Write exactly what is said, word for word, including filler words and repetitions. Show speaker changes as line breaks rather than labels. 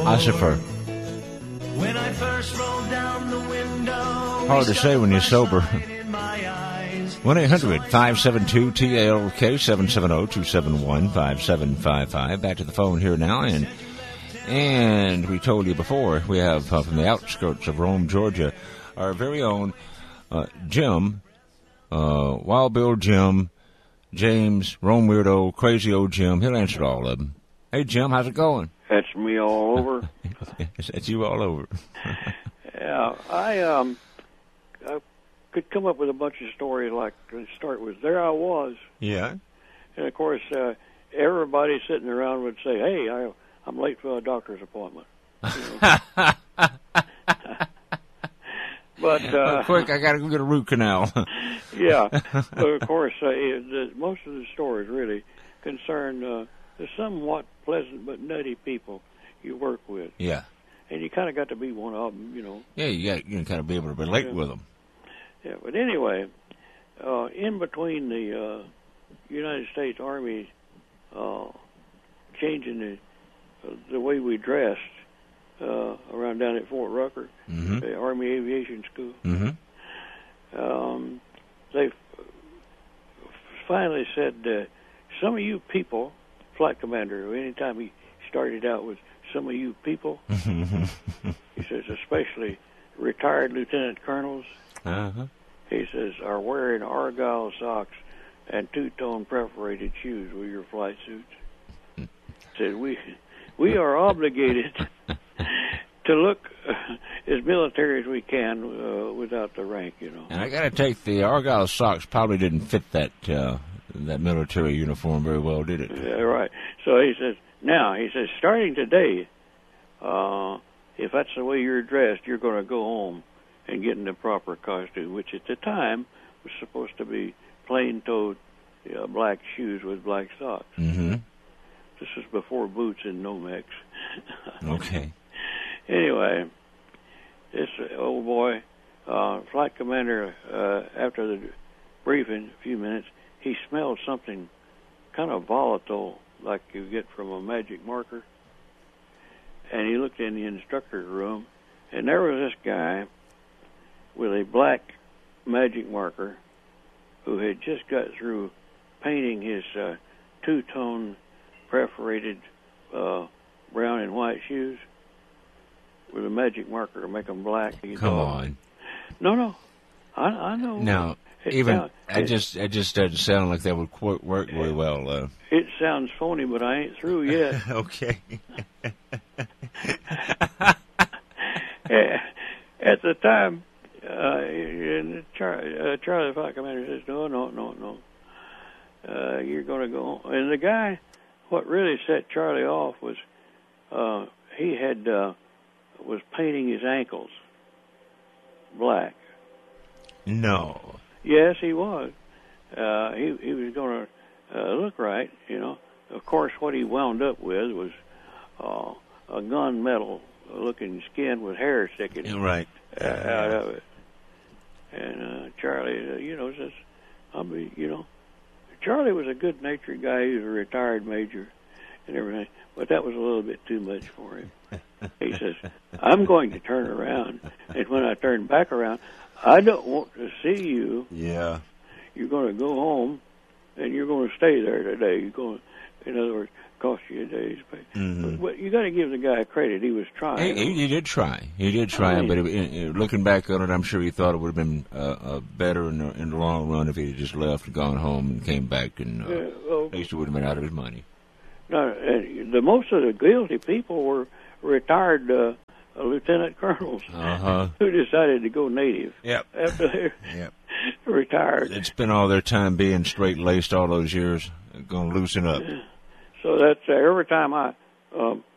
Ossifer.
When I first rolled down the window,
hard to say when you're sober. one eight hundred five seven two T A L K, seven seven zero two seven one five seven five five. Back to the phone here now, and and we told you before, we have uh, from the outskirts of Rome, Georgia, our very own uh, Jim, uh, Wild Bill Jim, James, Rome Weirdo, Crazy Old Jim. He'll answer all of them. Hey, Jim, how's it going?
That's me all over.
That's you all over.
Yeah, I um, I could come up with a bunch of stories like to start with. There I was.
Yeah.
And of course, uh, everybody sitting around would say, "Hey, I, I'm late for a doctor's appointment." You know? But uh,
uh, quick, I got to go get a root canal.
Yeah, but of course, uh, it, the, most of the stories really concern uh, the somewhat pleasant but nutty people you work with.
Yeah.
And you kind of got to be one of them, you know.
Yeah, you got you kind of be able to relate
yeah.
with them.
Yeah, but anyway, uh, in between the uh, United States Army uh, changing the uh, the way we dressed uh, around down at Fort Rucker,
mm-hmm.
the Army Aviation School,
mm-hmm.
um, they f- finally said, uh, some of you people, flight commander, anytime he started out with some of you people, he says, especially retired lieutenant colonels,
uh-huh.
he says, are wearing Argyle socks and two-tone perforated shoes with your flight suits. He said, we, we are obligated to look uh, as military as we can uh, without the rank, you know.
And I got to take the Argyle socks probably didn't fit that uh, that military uniform very well, did it?
Yeah, right. So he says, now, he says, starting today, uh, if that's the way you're dressed, you're going to go home and get in the proper costume, which at the time was supposed to be plain-toed uh, black shoes with black socks.
Mm-hmm.
This was before boots and Nomex.
Okay.
Anyway, this old boy, uh, flight commander, uh, after the briefing, a few minutes, he smelled something kind of volatile like you get from a magic marker. And he looked in the instructor's room, and there was this guy with a black magic marker who had just got through painting his uh, two-tone perforated uh, brown and white shoes with a magic marker to make them black. He
Come
thought,
on.
No, no. I, I know.
Now,
It
even,
sound-
I
it-
just, it just doesn't sound like that would qu- work very well. Uh.
It sounds phony, but I ain't through yet.
Okay.
At the time, uh, and Charlie, uh, Charlie the flight commander says, no, no, no, no. Uh, you're going to go home. And the guy, what really set Charlie off was uh, he had uh, was painting his ankles black.
No.
Yes, he was. Uh, he he was going to uh, look right, you know. Of course, what he wound up with was uh, a gunmetal-looking skin with hair sticking
Right.
uh, out of it. And uh, Charlie, uh, you know, says, "I'll be," you know. Charlie was a good-natured guy. He was a retired major and everything, but that was a little bit too much for him. He says, "I'm going to turn around, and when I turn back around, I don't want to see you.
Yeah.
You're going to go home, and you're going to stay there today. You're going, to, in other words, cost you a day's pay."
Mm-hmm.
But, but you got to give the guy credit. He was trying.
He, he, he did try. He did try,
I mean,
but it, it, looking back on it, I'm sure he thought it would have been uh, uh, better in the, in the long run if he had just left and gone home and came back, and uh,
uh, well,
at least it would have been out of his money.
no, uh, the most of the guilty people were retired uh, lieutenant colonels
Uh-huh.
who decided to go native
Yep.
after they
Yep.
retired.
They'd spent all their time being straight-laced all those years. Going to loosen up.
So that's uh, every time I um,